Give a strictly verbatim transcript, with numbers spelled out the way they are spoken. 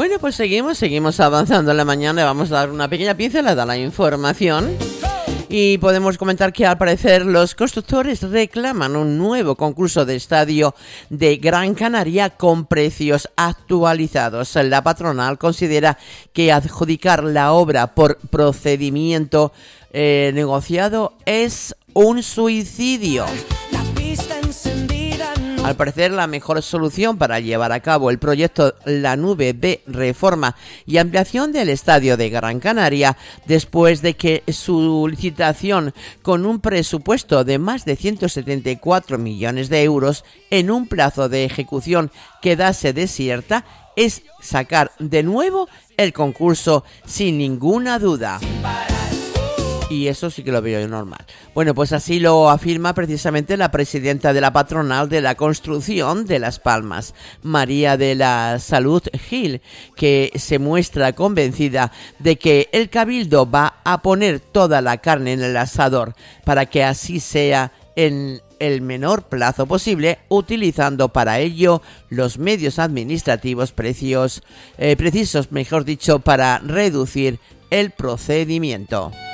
Bueno, pues seguimos, seguimos avanzando en la mañana. Vamos a dar una pequeña pincelada a la información. Y podemos comentar que al parecer los constructores reclaman un nuevo concurso de estadio de Gran Canaria con precios actualizados. La patronal considera que adjudicar la obra por procedimiento eh, negociado es un suicidio. Al parecer, la mejor solución para llevar a cabo el proyecto La Nube de reforma y ampliación del estadio de Gran Canaria, después de que su licitación con un presupuesto de más de ciento setenta y cuatro millones de euros en un plazo de ejecución quedase desierta, es sacar de nuevo el concurso sin ninguna duda. Y eso sí que lo veo normal. Bueno, pues así lo afirma precisamente la presidenta de la patronal de la construcción de Las Palmas, María de la Salud Gil, que se muestra convencida de que el Cabildo va a poner toda la carne en el asador para que así sea en el menor plazo posible, utilizando para ello los medios administrativos precios, eh, precisos, mejor dicho, para reducir el procedimiento.